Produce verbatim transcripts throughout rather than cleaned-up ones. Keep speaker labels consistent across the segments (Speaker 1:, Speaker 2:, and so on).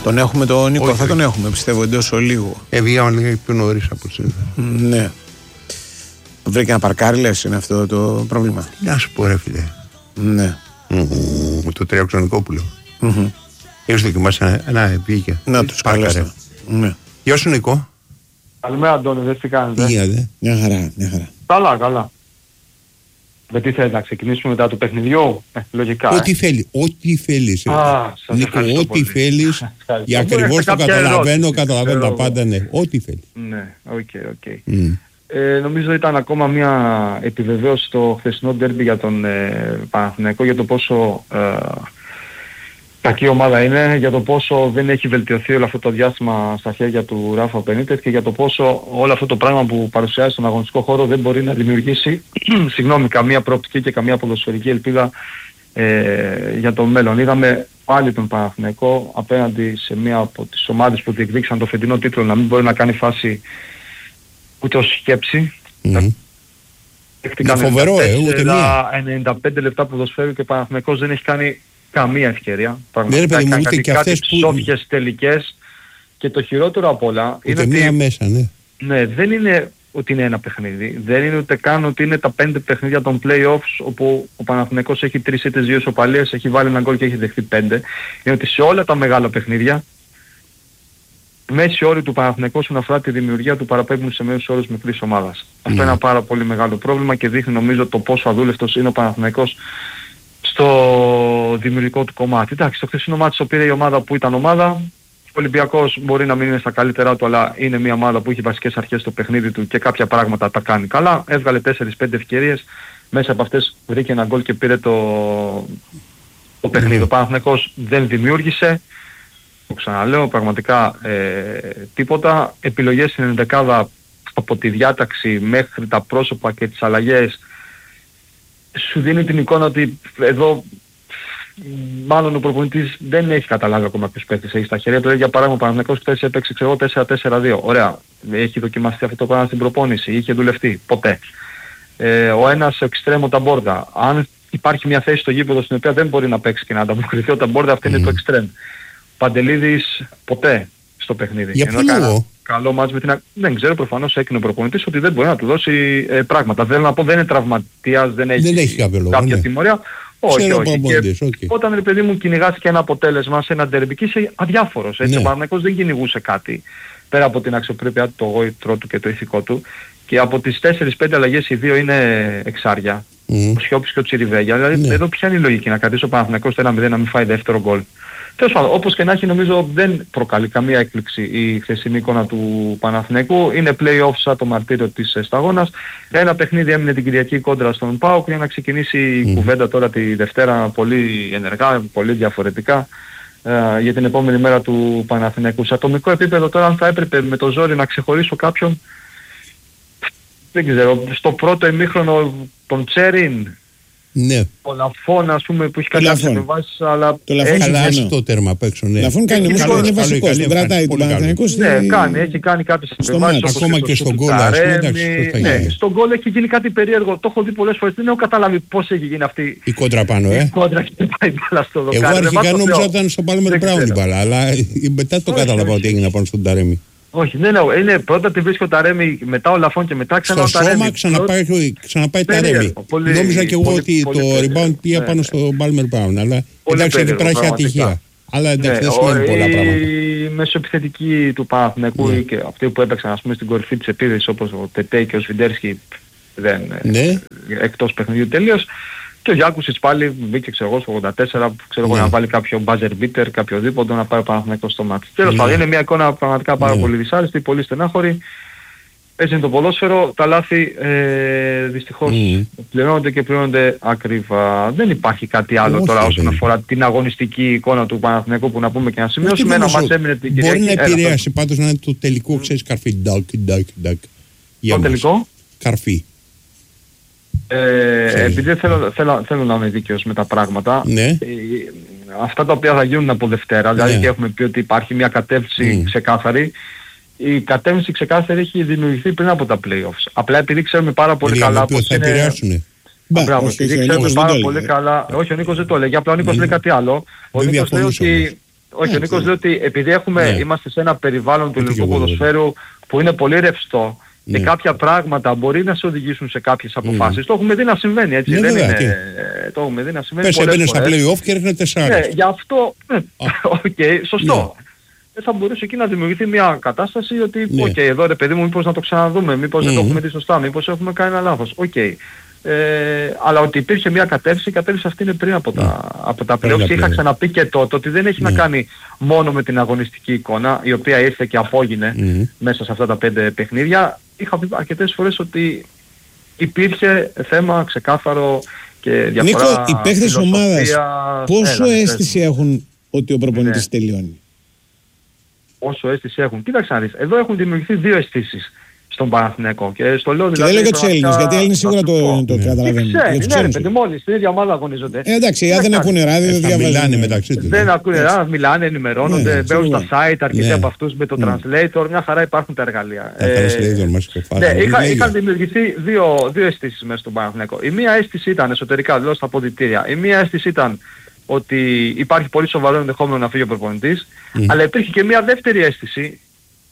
Speaker 1: Τον έχουμε τον Νίκο, όχι, θα τον έχουμε πιστεύω εντός ολίγου.
Speaker 2: Έβγαινε λίγα πιο νωρίς από σήμερα.
Speaker 1: Ναι. Βρήκε ένα παρκάρι, λες, είναι αυτό το πρόβλημα.
Speaker 2: Να σου πω, ρε φίλε.
Speaker 1: Ναι.
Speaker 2: Mm-hmm. Το Τριαξονικόπουλο.
Speaker 1: Mm-hmm.
Speaker 2: Έχεις δοκιμάσει ένα, ένα βγήκε.
Speaker 1: Να τους καλέσαι. Ναι.
Speaker 2: Γεια σου, Νικό.
Speaker 3: Καλημέρα, Αντώνη, δεν τι κάνετε.
Speaker 2: Τι γίνεται?
Speaker 1: Μια χαρά, μια χαρά.
Speaker 3: Καλά, καλά. Με τι θέλετε να ξεκινήσουμε μετά του παιχνιδιού, ε, λογικά.
Speaker 2: Ό,τι
Speaker 3: ε.
Speaker 2: θέλει, ό,τι θέλεις.
Speaker 3: Α, σας
Speaker 2: Νίκο,
Speaker 3: ευχαριστώ
Speaker 2: ό,τι
Speaker 3: πολύ.
Speaker 2: θέλεις. Για ακριβώς το καταλαβαίνω, καταλαβαίνω τα πάντα, ναι. Ό,τι θέλεις.
Speaker 3: Ναι, οκ, okay, οκ. Okay.
Speaker 2: Mm.
Speaker 3: Ε, νομίζω ήταν ακόμα μια επιβεβαίωση στο χθεσινό ντέρμπι για τον ε, Παναθηναϊκό για το πόσο ε, κακή ομάδα είναι, για το πόσο δεν έχει βελτιωθεί όλο αυτό το διάστημα στα χέρια του Ράφα Μπενίτες και για το πόσο όλο αυτό το πράγμα που παρουσιάζει στον αγωνιστικό χώρο δεν μπορεί να δημιουργήσει συγγνώμη, καμία προοπτική και καμία ποδοσφαιρική ελπίδα ε, για το μέλλον. Είδαμε πάλι τον Παναθηναϊκό απέναντι σε μία από τις ομάδες που διεκδίκησαν το φετινό τίτλο να μην μπορεί να κάνει φάση ούτε ως σκέψη.
Speaker 2: Mm-hmm. Είναι φοβερό, ε, ούτε μία.
Speaker 3: ενενήντα πέντε λεπτά ποδοσφαίρου και ο Παναθηναϊκός δεν έχει κάνει καμία ευκαιρία.
Speaker 2: Ναι, ρε παιδί μου, ούτε και αυτές που...
Speaker 3: ψόφιες τελικές και το χειρότερο απ' όλα
Speaker 2: ούτε
Speaker 3: είναι
Speaker 2: μία
Speaker 3: ότι...
Speaker 2: μέσα, ναι.
Speaker 3: Ναι, δεν είναι ότι είναι ένα παιχνίδι. Δεν είναι ούτε καν ότι είναι τα πέντε παιχνίδια των play-offs όπου ο Παναθηναϊκός έχει τρεις ήττες, δύο ισοπαλίες, έχει βάλει ένα γκολ και έχει δεχθεί πέντε. Είναι ότι σε όλα τα μεγάλα παιχνίδια μέση όροι του Παναθηναϊκού όσον αφορά τη δημιουργία του παραπέμπουν σε μέσους όρους μικρής ομάδας. Mm. Αυτό είναι ένα πάρα πολύ μεγάλο πρόβλημα και δείχνει νομίζω το πόσο αδούλευτος είναι ο Παναθηναϊκός στο δημιουργικό του κομμάτι. Εντάξει, το χθεσινό μάτι το πήρε η ομάδα που ήταν ομάδα. Ο Ολυμπιακός μπορεί να μην είναι στα καλύτερά του, αλλά είναι μια ομάδα που έχει βασικές αρχές στο παιχνίδι του και κάποια πράγματα τα κάνει καλά. Έβγαλε τέσσερις πέντε ευκαιρίες, μέσα από αυτές βρήκε ένα γκολ και πήρε το, το παιχνίδι. Mm. Ο Παναθηναϊκός δεν δημιούργησε. Το ξαναλέω, πραγματικά ε, τίποτα. Επιλογές στην ενδεκάδα από τη διάταξη μέχρι τα πρόσωπα και τις αλλαγές σου δίνει την εικόνα ότι εδώ μάλλον ο προπονητής δεν έχει καταλάβει ακόμα ποιος παίκτης έχει στα χέρια του. Για παράδειγμα ο Παναθηναϊκός χθες έπαιξε ξέρω τέσσερα τέσσερα δύο. Ωραία. Έχει δοκιμαστεί αυτό το πράγμα στην προπόνηση. Είχε δουλευτεί. Ποτέ. Ε, ο ένας εξτρέμο τα μπόρδα. Αν υπάρχει μια θέση στο γήπεδο στην οποία δεν μπορεί να παίξει και να ανταποκριθεί ο Ταμπόρδα, αυτή mm. είναι το εξτρέμ. Παντελίδης ποτέ στο παιχνίδι.
Speaker 2: Για ποιο λόγο?
Speaker 3: Καλό μάτς με την... Δεν ξέρω, προφανώς έκανε ο προπονητής ότι δεν μπορεί να του δώσει ε, πράγματα. Θέλω να πω, δεν είναι τραυματίας, δεν έχει,
Speaker 2: δεν έχει κάποιο λόγο,
Speaker 3: κάποια
Speaker 2: ναι.
Speaker 3: τιμωρία. Όχι, όχι. Και
Speaker 2: okay.
Speaker 3: Όταν ρε παιδί μου κυνηγάς και ένα αποτέλεσμα σε ένα ντερμπι είσαι αδιάφορος. Έτσι, ναι. Ο Παναθηναϊκός δεν κυνηγούσε κάτι πέρα από την αξιοπρέπειά του, το γόητρό του και το ηθικό του. Και από τις τέσσερις πέντε αλλαγές οι δύο είναι εξάρια. Mm. Ο Σιώπης και ο Τσιριβέγια. Δηλαδή ναι. Εδώ ποια είναι η λογική να κρατήσει ο Παναθηναϊκός το ένα μηδέν να μην φάει δεύτερο γκολ. Τέλος πάντων, όπως και να έχει νομίζω δεν προκαλεί καμία έκπληξη η χθεσινή εικόνα του Παναθηναϊκού. Είναι play-off σαν το μαρτύριο της σταγόνας. Ένα παιχνίδι έμεινε την Κυριακή κόντρα στον ΠΑΟΚ για να ξεκινήσει mm. η κουβέντα τώρα τη Δευτέρα πολύ ενεργά, πολύ διαφορετικά ε, για την επόμενη μέρα του Παναθηναϊκού. Σε ατομικό επίπεδο τώρα αν θα έπρεπε με το ζόρι να ξεχωρίσω κάποιον, δεν ξέρω, στο πρώτο ημίχρονο τον Τσέριν,
Speaker 2: ναι.
Speaker 3: Ο Λαφών ας πούμε που έχει κάνει κάποιες επεμβάσεις, αλλά
Speaker 2: το Λαφών χαλάσει το τέρμα απ' έξω, ναι.
Speaker 1: Λαφών κάνει όμως είναι βασικός, τον κρατάει του Παναθηναϊκού.
Speaker 3: Ναι, κάνει, έχει κάνει κάποιες επεμβάσεις.
Speaker 2: Ακόμα και στον γκολ, ας πούμε,
Speaker 3: ναι, στον γκολ έχει γίνει κάτι περίεργο, το έχω δει πολλές φορές, δεν έχω καταλάβει πώς έχει γίνει αυτή
Speaker 2: η κόντρα πάνω, ε.
Speaker 3: Η κόντρα και πάει μπάλα στο δοκάρι.
Speaker 2: Εγώ αρχικά νόμιζα ότι ήταν στον Πάλμερ Μπράουν την μπάλα, αλλά μετά το κατάλαβα ότι έγινε πάνω στον Ταρέμι.
Speaker 3: Όχι, δεν είναι, είναι πρώτα τη βρίσκει ο Ταρέμι, μετά ο Λαφών και μετά ξανά ο Ταρέμι.
Speaker 2: Στο σώμα ξαναπάει, ξαναπάει Ταρέμι. Νόμιζα και εγώ πολύ, ότι πολύ, το πολύ, rebound πήγε ναι, πάνω στο Μπάλμερ Μπράουν, αλλά εντάξει ότι υπάρχει ατυχία. Αλλά εντάξει, δεν σημαίνει πολλά πράγματα.
Speaker 3: Η μεσοεπιθετική του Παναθηναϊκού ναι. και αυτοί που έπαιξαν ας πούμε στην κορυφή της επίδεσης όπως ο Τετέ και ο Σβιντέρσκι δεν ναι. εκτός παιχνιδιού τελείως. Και ο Γιάκουσιτς πάλι μπήκε ξέρω εγώ στο ογδόντα τέσσερα ξέρω εγώ yeah. να βάλει κάποιο buzzer beater, κάποιο οδήποτε να πάρει ο Παναθηναϊκός στο μάτι. Τέλος πάντων είναι μια εικόνα πραγματικά πάρα yeah. πολύ δυσάρεστη, πολύ στενάχωρη. Έτσι είναι το ποδόσφαιρο, τα λάθη ε, δυστυχώς mm. πληρώνονται και πληρώνονται ακριβά. Δεν υπάρχει κάτι άλλο oh, τώρα όσον αφορά την αγωνιστική εικόνα του Παναθηναϊκού που να πούμε και να σημειώσουμε. Ένα μας έμεινε την Κυριακή.
Speaker 2: Μπορεί να επηρέασει πάντως να είναι το τελικό, ξέρεις, καρφί.
Speaker 3: Το τελικό.
Speaker 2: Καρφί.
Speaker 3: Ε, επειδή θέλω, θέλω, θέλω να είμαι δίκαιος με τα πράγματα,
Speaker 2: ναι.
Speaker 3: ε, αυτά τα οποία θα γίνουν από Δευτέρα, δηλαδή ναι. και έχουμε πει ότι υπάρχει μια κατεύθυνση mm. ξεκάθαρη, η κατεύθυνση ξεκάθαρη έχει δημιουργηθεί πριν από τα play-offs. Απλά επειδή ξέρουμε πάρα πολύ
Speaker 2: δηλαδή,
Speaker 3: καλά
Speaker 2: πως
Speaker 3: θα
Speaker 2: είναι... επηρεάσουνε.
Speaker 3: Μπράβο, επειδή ξέρουμε πάρα πολύ καλά... Όχι, ο Νίκος δεν το έλεγε, απλά ο Νίκος λέει κάτι άλλο. Ο Νίκος λέει ότι όχι, ο Νίκος λέει ότι επειδή έχουμε, ναι. είμαστε σε ένα περιβάλλον του ελληνικού ποδοσφαίρου που είναι πολύ ρευστό, ναι. και κάποια πράγματα μπορεί να σε οδηγήσουν σε κάποιες αποφάσεις. Mm. Το έχουμε δει να συμβαίνει, έτσι. Ναι, δεν βέβαια, είναι, το έχουμε δει να συμβαίνει.
Speaker 2: Πες, έμπαινε στα play-off και έρχεται τεσσάρες.
Speaker 3: Ναι, γι' αυτό, οκ, okay, σωστό. Ναι. Θα μπορούσε εκεί να δημιουργηθεί μια κατάσταση ότι, οκ, ναι. okay, εδώ ρε παιδί μου, μήπως να το ξαναδούμε, μήπως mm-hmm. δεν το έχουμε δει σωστά, μήπως έχουμε κάνει ένα λάθος. Οκ. Okay. Ε, αλλά ότι υπήρχε μια κατεύθυνση, η κατεύθυνση αυτή είναι πριν από τα, mm. από τα play-offs. Είχα ξαναπεί και τότε ότι δεν έχει mm. να κάνει μόνο με την αγωνιστική εικόνα, η οποία ήρθε και απόγινε mm. μέσα σε αυτά τα πέντε παιχνίδια. Είχα πει αρκετές φορές ότι υπήρχε θέμα ξεκάθαρο και διαφορά.
Speaker 1: Νίκο, οι παίχτες ομάδας πόσο έλα, αίσθηση έχουν ότι ο προπονητής ναι. τελειώνει?
Speaker 3: Πόσο αίσθηση έχουν? Κοίταξε να δεις, εδώ έχουν δημιουργηθεί δύο αισθήσεις στον Παναθηναϊκό. Και στο λέω
Speaker 1: και
Speaker 3: δηλαδή...
Speaker 1: δεν λέω για τους Έλληνες, γιατί οι Έλληνες σίγουρα το, το
Speaker 3: ναι.
Speaker 1: καταλαβαίνουν.
Speaker 3: Ναι, ναι, παιδί, μόλις στην ίδια ομάδα αγωνίζονται.
Speaker 1: Ε, εντάξει, αν δεν ακούνε ράδιο, δεν διαβάζουν.
Speaker 2: Μιλάνε μεταξύ τους.
Speaker 3: Δεν ακούνε ράδιο, μιλάνε, ενημερώνονται, ναι, μπαίνουν στα site, αρκετοί ναι. από αυτούς με το ναι. translator, μια χαρά υπάρχουν τα εργαλεία.
Speaker 2: Τα ε, translator μας
Speaker 3: ναι, είχα, είχαν δημιουργηθεί δύο, δύο αισθήσεις μέσα στον Παναθηναϊκό. Η μία αίσθηση ήταν εσωτερικά, δηλαδή στα αποδυτήρια. Η μία αίσθηση ήταν ότι υπάρχει πολύ σοβαρό ενδεχόμενο να φύγει ο προπονητής, mm. αλλά υπήρχε και μια δεύτερη αίσθηση,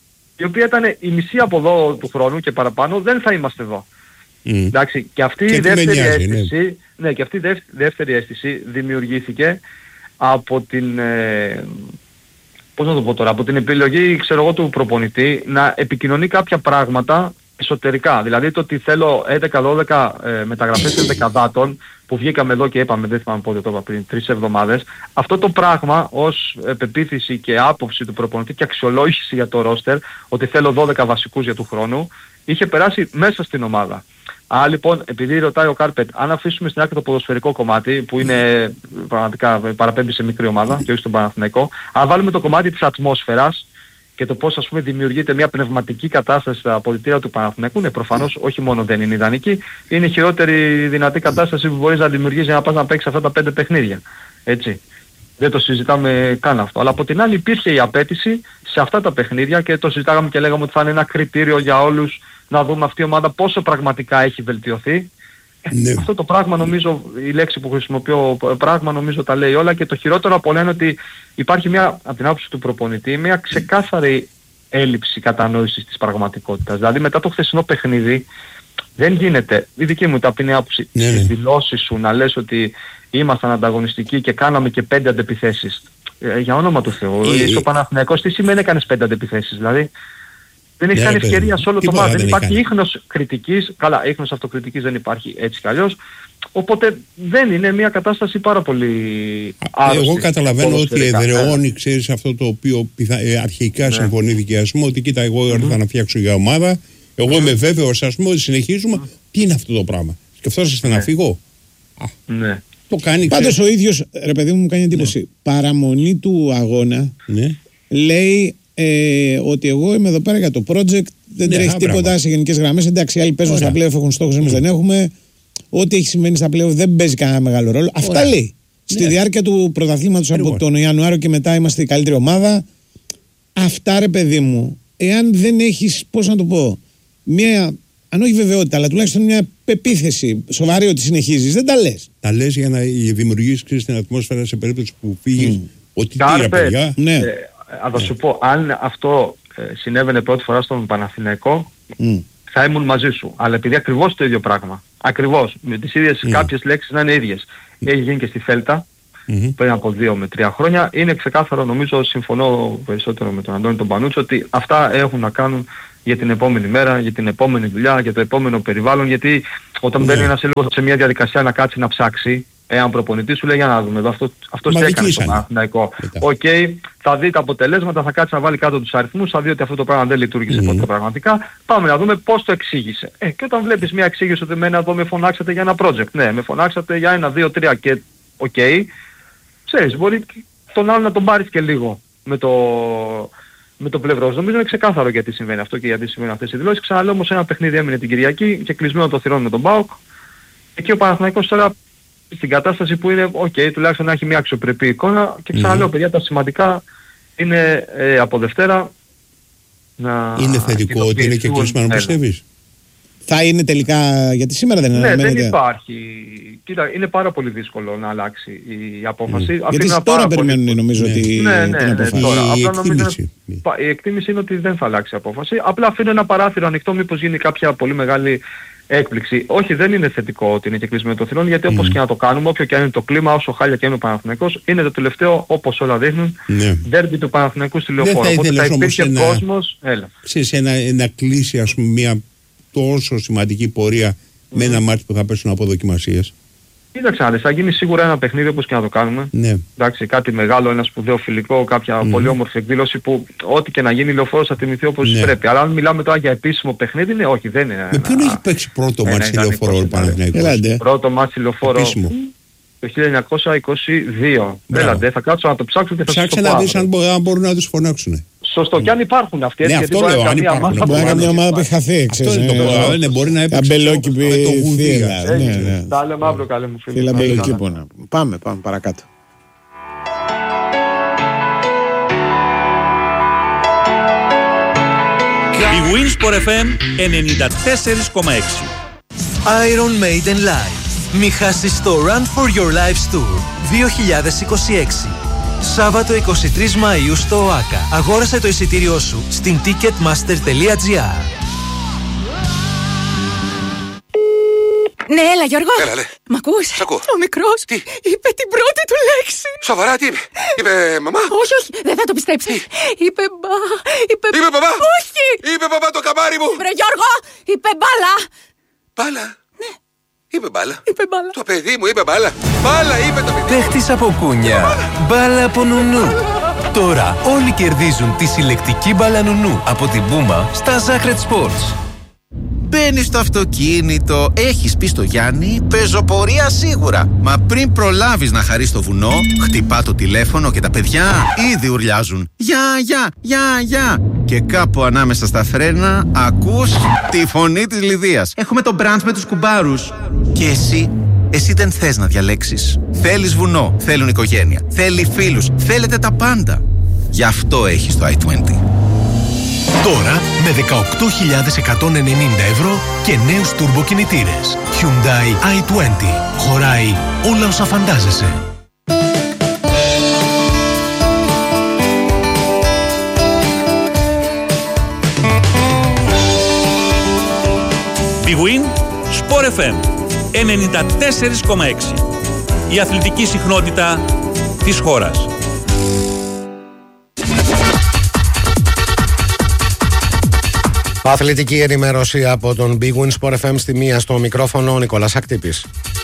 Speaker 3: η οποία ήταν η μισή από εδώ του χρόνου και παραπάνω, δεν θα είμαστε εδώ. Mm. Εντάξει, και αυτή και η δεύτερη νοιάζει, αίσθηση, ναι. ναι, και αυτή η δεύτερη αίσθηση δημιουργήθηκε από την, ε, πώς να το πω τώρα, από την επιλογή, ξέρω εγώ, του προπονητή να επικοινωνεί κάποια πράγματα εσωτερικά. Δηλαδή το ότι θέλω έντεκα δώδεκα ε, μεταγραφές ενδεκαδάτων που βγήκαμε εδώ και είπαμε, δεν θυμάμαι πότε το είπα πριν, τρεις εβδομάδες, αυτό το πράγμα ως ε, πεποίθηση και άποψη του προπονητή και αξιολόγηση για το ρόστερ, ότι θέλω δώδεκα βασικούς για του χρόνου, είχε περάσει μέσα στην ομάδα. Άρα λοιπόν, επειδή ρωτάει ο Κάρπετ, αν αφήσουμε στην άκρη το ποδοσφαιρικό κομμάτι, που είναι πραγματικά παραπέμπει σε μικρή ομάδα και όχι στον Παναθηναϊκό, αν βάλουμε το κομμάτι της ατμόσφαιρας και το πώς, ας πούμε, δημιουργείται μια πνευματική κατάσταση στα αποδυτήρια του Παναθηναϊκού, ναι, προφανώς όχι μόνο δεν είναι ιδανική, είναι η χειρότερη δυνατή κατάσταση που μπορείς να δημιουργήσεις για να πας να παίξεις αυτά τα πέντε παιχνίδια. Έτσι. Δεν το συζητάμε καν αυτό. Αλλά από την άλλη υπήρχε η απέτηση σε αυτά τα παιχνίδια και το συζητάγαμε και λέγαμε ότι θα είναι ένα κριτήριο για όλους να δούμε αυτή η ομάδα πόσο πραγματικά έχει βελτιωθεί. Ναι. Αυτό το πράγμα, νομίζω, η λέξη που χρησιμοποιώ, πράγμα, νομίζω τα λέει όλα, και το χειρότερο από όλα είναι ότι υπάρχει μια, από την άποψη του προπονητή, μια ξεκάθαρη έλλειψη κατανόησης της πραγματικότητας. Δηλαδή μετά το χθεσινό παιχνίδι δεν γίνεται, η δική μου ταπεινή άποψη, ναι, στις δηλώσεις σου να λες ότι ήμασταν ανταγωνιστικοί και κάναμε και πέντε αντεπιθέσεις. Ε, για όνομα του Θεού, είσαι ο Παναθηναϊκός, τι σημαίνει έκανες πέντε αντεπιθέσεις? Δηλαδή δεν έχει κάνει ευκαιρία σε όλο το μάτι. Δεν υπάρχει ίχνος κριτικής. Καλά, ίχνος αυτοκριτικής δεν υπάρχει έτσι κι αλλιώς. Οπότε δεν είναι μια κατάσταση πάρα πολύ άρρωστη.
Speaker 2: Εγώ καταλαβαίνω ότι εδραιώνει, ξέρεις, αυτό το οποίο πιθα... ε, αρχικά ναι. συμφωνήθηκε, ας πούμε, ότι κοίτα, εγώ ήρθα mm-hmm. να φτιάξω για ομάδα. Εγώ mm-hmm. είμαι βέβαιος, ας πούμε, ότι συνεχίζουμε. Mm-hmm. Τι είναι αυτό το πράγμα? Σκεφτόσαστε ναι. να φύγω? Α,
Speaker 3: ναι.
Speaker 2: Το κάνει.
Speaker 1: Πάντως ο ίδιος, ρε παιδί μου, μου κάνει εντύπωση. Ναι. Παραμονή του αγώνα ναι. λέει. Ε, ότι εγώ είμαι εδώ πέρα για το project, δεν ναι, τρέχει τίποτα σε γενικές γραμμές. Εντάξει, άλλοι παίζουν στα play-off, έχουν στόχους, εμείς δεν έχουμε. Ό,τι έχει συμβαίνει στα play-off δεν παίζει κανένα μεγάλο ρόλο. Ωραία. Αυτά λέει. Ναι. Στη διάρκεια του πρωταθλήματος από τον Ιανουάριο και μετά είμαστε η καλύτερη ομάδα. Αυτά, ρε παιδί μου, εάν δεν έχεις, πώς να το πω, μια, αν όχι βεβαιότητα, αλλά τουλάχιστον μια πεποίθηση σοβαρή ότι συνεχίζεις, δεν τα λες.
Speaker 2: Τα λες για να δημιουργήσεις την ατμόσφαιρα σε περίπτωση που φύγεις. Mm. Ότι τι, παιδιά.
Speaker 3: Ναι. Ε, θα σου πω, αν αυτό ε, συνέβαινε πρώτη φορά στον Παναθηναϊκό, mm. θα ήμουν μαζί σου. Αλλά επειδή ακριβώς το ίδιο πράγμα, ακριβώς, με τις ίδιες mm. κάποιες λέξεις να είναι ίδιες, mm. έχει γίνει και στη Φέλτα, mm-hmm. πριν από δύο με τρία χρόνια, είναι ξεκάθαρο, νομίζω, συμφωνώ περισσότερο με τον Αντώνη τον Πανούτσο, ότι αυτά έχουν να κάνουν για την επόμενη μέρα, για την επόμενη δουλειά, για το επόμενο περιβάλλον, γιατί όταν μπαίνει mm. ένας σύλλογος σε μια διαδικασία να κάτσει να ψάξει, εάν προπονητή σου λέει για να δούμε εδώ, αυτό, αυτός τι έκανε στο Παναθηναϊκό. Οκ, okay, θα δει τα αποτελέσματα, θα κάτσει να βάλει κάτω τους αριθμούς, θα δει ότι αυτό το πράγμα δεν λειτουργήσε mm-hmm. ποτέ πραγματικά. Πάμε να δούμε πώς το εξήγησε. Ε, και όταν βλέπεις μια εξήγηση ότι εμένα εδώ με φωνάξατε για ένα project, ναι, με φωνάξατε για ένα, δύο, τρία και οκ, okay, ξέρεις, μπορεί τον άλλο να τον πάρεις και λίγο με το, με το πλευρό. Νομίζω είναι ξεκάθαρο γιατί συμβαίνει αυτό και γιατί συμβαίνουν αυτές οι δηλώσεις. Ξαναλέω όμως, ένα παιχνίδι έμεινε την Κυριακή και κλεισμένο το θυρών με τον ΠΑΟΚ. Εκεί ο Παναθηναϊκός τώρα στην κατάσταση που είναι, οκ, okay, τουλάχιστον να έχει μια αξιοπρεπή εικόνα, και ξαναλέω, mm. παιδιά, τα σημαντικά είναι ε, από Δευτέρα να...
Speaker 2: Είναι θετικό ότι είναι και κλεισμένο, πιστεύεις?
Speaker 1: Θα είναι τελικά, γιατί σήμερα δεν είναι.
Speaker 3: Ναι, δεν υπάρχει. Κοίτα, είναι πάρα πολύ δύσκολο να αλλάξει η απόφαση.
Speaker 1: Mm. Γιατί τώρα περιμένουν πολύ... νομίζω
Speaker 3: ναι.
Speaker 1: ότι
Speaker 3: ναι, ναι,
Speaker 1: την
Speaker 3: απόφαση. Ναι, τώρα.
Speaker 2: Η,
Speaker 3: Απλά
Speaker 2: εκτίμηση.
Speaker 3: Νομίζω, η εκτίμηση είναι ότι δεν θα αλλάξει η απόφαση. Απλά αφήνει ένα παράθυρο ανοιχτό μήπως γίνει κάποια πολύ μεγάλη έκπληξη. Όχι, δεν είναι θετικό ότι είναι και κλεισμένο το θυρών, γιατί όπως mm. και να το κάνουμε, όποιο και αν είναι το κλίμα, όσο χάλια και είναι ο Παναθηναϊκός, είναι το τελευταίο, όπως όλα δείχνουν, ντέρμπι ναι. του Παναθηναϊκού στη Λεωφόρο. Οπότε θα υπήρχε ένα... κόσμος, έλα.
Speaker 2: Ξέρεις, ένα, ένα κλείσει, ας πούμε, μια τόσο σημαντική πορεία mm. με ένα μάτι που θα πέσουν από δοκιμασίες.
Speaker 3: Κοίταξε να δεις, θα γίνει σίγουρα ένα παιχνίδι όπως και να το κάνουμε.
Speaker 2: Ναι.
Speaker 3: Εντάξει, κάτι μεγάλο, ένα σπουδαίο φιλικό, κάποια mm. πολύ όμορφη εκδήλωση που ό,τι και να γίνει η Λεωφόρος θα τιμηθεί όπως ναι. πρέπει. Αλλά αν μιλάμε τώρα για επίσημο παιχνίδι, ναι, όχι, δεν είναι.
Speaker 2: Με ποιον έχει παίξει πρώτο μάτι στη Λεωφόρο ο Παναθηναϊκός?
Speaker 3: Πρώτο μάτι στη Λεωφόρο το χίλια εννιακόσια είκοσι δύο. Έλατε, θα κάτσω να το ψάξω και θα σας το πω.
Speaker 2: Ψάξε να δεις αν μπορούν να τους φωνάξουν.
Speaker 3: Σωστό, και αν υπάρχουν αυτοί.
Speaker 2: Ναι, αυτό λέω, αν υπάρχουν.
Speaker 1: Μπορεί να μια ομάδα που έχει χαθεί, ξέρεις.
Speaker 2: Μπορεί να έπαιξε
Speaker 1: το Γουδία.
Speaker 3: Τα λέμε αύριο, καλέ μου φίλοι.
Speaker 1: Πάμε, πάμε παρακάτω.
Speaker 4: Η Winsport εφ εμ ενενήντα τέσσερα κόμμα έξι.
Speaker 5: Iron Maiden Live. Μη χάσεις το Run for Your Lives Tour δύο χιλιάδες είκοσι έξι. Σάββατο εικοστή τρίτη Μαΐου στο ΟΑΚΑ. Αγόρασε το εισιτήριό σου στην ticketmaster τελεία gr.
Speaker 6: Ναι, έλα Γιώργο.
Speaker 7: Έλα, λέ.
Speaker 6: Μ' ακούς?
Speaker 7: Σ' ακούω.
Speaker 6: Ο μικρός
Speaker 7: τι?
Speaker 6: είπε την πρώτη του λέξη.
Speaker 7: Σοβαρά, τι είπε? Είπε μαμά?
Speaker 6: Όχι, όχι, δεν θα το πιστέψει. Είπε μπα... Είπε,
Speaker 7: είπε μπαμπά?
Speaker 6: Όχι!
Speaker 7: Είπε μπαμπά το καμάρι μου!
Speaker 6: Βρε Γιώργο, είπε μπάλα.
Speaker 7: Μπάλα?
Speaker 6: Ναι.
Speaker 7: Είπε μπάλα.
Speaker 6: Είπε μπάλα.
Speaker 7: Το παιδί μου είπε μπάλα. Μπάλα είπε το παιδί.
Speaker 5: Παίχτης από κούνια. Μπάλα από νουνού. Τώρα όλοι κερδίζουν τη συλλεκτική μπάλα νουνού από την Puma στα Zacred Sports.
Speaker 8: Μπαίνεις στο αυτοκίνητο, έχεις πει στο Γιάννη, πεζοπορία σίγουρα. Μα πριν προλάβεις να χαρείς το βουνό, χτυπά το τηλέφωνο και τα παιδιά ήδη ουρλιάζουν. Γεια, γεια, γεια, γεια. Και κάπου ανάμεσα στα φρένα ακούς τη φωνή της Λιδίας. Έχουμε το μπραντς με τους κουμπάρους. Και εσύ, εσύ δεν θες να διαλέξεις. Θέλεις βουνό, θέλουν οικογένεια, θέλει φίλους, θέλετε τα πάντα. Γι' αυτό έχεις το άι είκοσι.
Speaker 9: Τώρα με δεκαοκτώ χιλιάδες εκατόν ενενήντα ευρώ και νέους τουρμποκινητήρες. Hyundai άι είκοσι. Χωράει όλα όσα φαντάζεσαι.
Speaker 4: Big Win Sport εφ εμ ενενήντα τέσσερα κόμμα έξι. Η αθλητική συχνότητα της χώρας.
Speaker 10: Αθλητική ενημέρωση από τον Big Win Sport εφ εμ στη μία, στο μικρόφωνο ο Νικόλας Ακτύπης.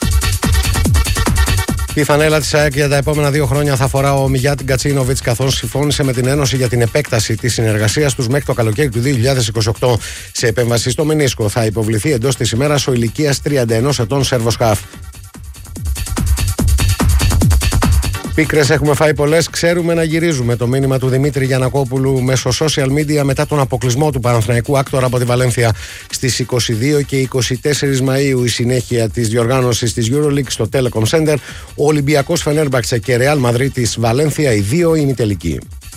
Speaker 10: Η φανέλα της ΑΕΚ για τα επόμενα δύο χρόνια θα αφορά ο Μιγιάτ Γκατσίνοβιτς, καθώς συμφώνησε με την Ένωση για την επέκταση της συνεργασίας τους μέχρι το καλοκαίρι του δύο χιλιάδες είκοσι οκτώ. Σε επέμβαση στο μενίσκο θα υποβληθεί εντός της ημέρας ο ηλικίας τριάντα ένα ετών Σέρβος χαφ. Πίκρες έχουμε φάει πολλές, ξέρουμε να γυρίζουμε. Το μήνυμα του Δημήτρη Γιαννακόπουλου μέσω social media μετά τον αποκλεισμό του Παναθηναϊκού Άκτορα από τη Βαλένθια στις είκοσι δύο και είκοσι τέσσερα Μαΐου. Η συνέχεια της διοργάνωσης της EuroLeague στο Telecom Center. Ο Ολυμπιακός Φενέρμπαξε και Ρεάλ Μαδρίτης Βαλένθια, οι δύο ημιτελικοί.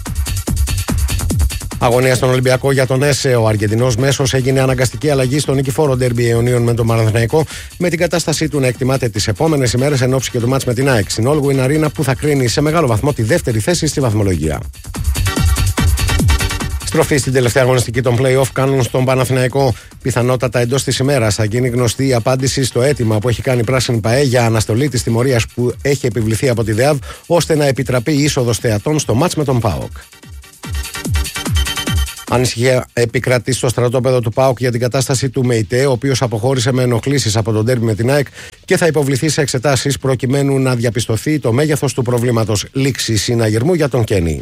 Speaker 10: Αγωνία στον Ολυμπιακό για τον ΕΣΕ. Ο Αργεντινός μέσος έγινε αναγκαστική αλλαγή στο νικηφόρο ντέρμπι αιωνίων με τον Παναθηναϊκό, με την κατάστασή του να εκτιμάται τις επόμενες ημέρες εν ώψη και του μάτς με την ΑΕΚ στην All Win Arena, που θα κρίνει σε μεγάλο βαθμό τη δεύτερη θέση στη βαθμολογία. Στροφή στην τελευταία αγωνιστική των play-off κάνουν στον Παναθηναϊκό. Πιθανότατα εντός της ημέρας θα γίνει γνωστή η απάντηση στο αίτημα που έχει κάνει η Πράσινη ΠΑΕ για αναστολή της τιμωρίας που έχει επιβληθεί από τη ΔΕΑΒ, ώστε να επιτραπεί η είσοδος θεατών στο μάτς με τον ΠΑΟΚ. Ανησυχία επικρατεί στο στρατόπεδο του ΠΑΟΚ για την κατάσταση του ΜΕΙΤΕ, ο οποίος αποχώρησε με ενοχλήσεις από τον ντέρμπι με την ΑΕΚ και θα υποβληθεί σε εξετάσεις προκειμένου να διαπιστωθεί το μέγεθος του προβλήματος. Λήξη συναγερμού για τον Κένι.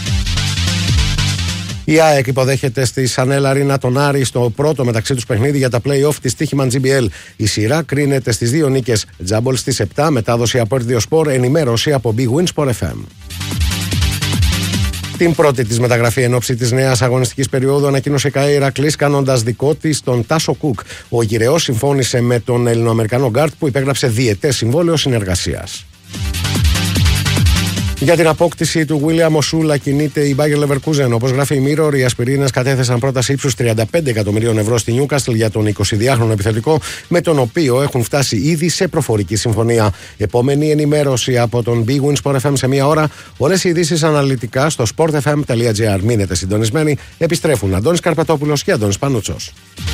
Speaker 10: Η ΑΕΚ υποδέχεται στη Σανέλ Αρίνα τον Άρη στο πρώτο μεταξύ τους παιχνίδι για τα play-off της Τύχημαν τζι μπι ελ. Η σειρά κρίνεται στις δύο νίκες. Τζάμπολ στις επτά, μετάδοση από Ερδιοσπορ, ενημέρωση από Big Win Sport εφ εμ. Την πρώτη της μεταγραφή εν ώψη της νέας αγωνιστικής περίοδου ανακοίνωσε η ΚΑΕ Ηρακλής, κάνοντας δικό της τον Τάσο Κουκ. Ο γυρεός συμφώνησε με τον Ελληνοαμερικανό γκάρτ που υπέγραψε διετές συμβόλαιο συνεργασίας. Για την απόκτηση του William Osula κινείται η Bayer Leverkusen. Όπως γράφει η Mirror, οι Ασπιρίνες κατέθεσαν πρόταση ύψους τριάντα πέντε εκατομμυρίων ευρώ στη Newcastle για τον εικοσιδυάχρονο επιθετικό, με τον οποίο έχουν φτάσει ήδη σε προφορική συμφωνία. Επόμενη ενημέρωση από τον Big Win Sport εφ εμ σε μία ώρα. Όλες οι ειδήσεις αναλυτικά στο sport f m dot gr. Μείνετε συντονισμένοι. Επιστρέφουν Αντώνης Καρπατόπουλος και Αντώνης Πανούτσος.